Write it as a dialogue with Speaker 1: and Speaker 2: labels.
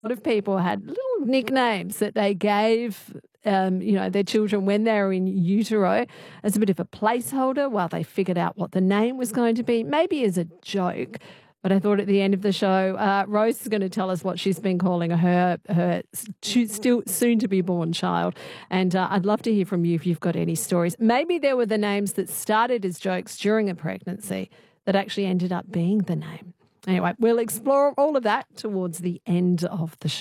Speaker 1: lot of people had little nicknames that they gave, their children when they were in utero as a bit of a placeholder while they figured out what the name was going to be, maybe as a joke. But I thought at the end of the show, Rose is going to tell us what she's been calling her still soon to be born child. And I'd love to hear from you if you've got any stories. Maybe there were the names that started as jokes during a pregnancy that actually ended up being the name. Anyway, we'll explore all of that towards the end of the show.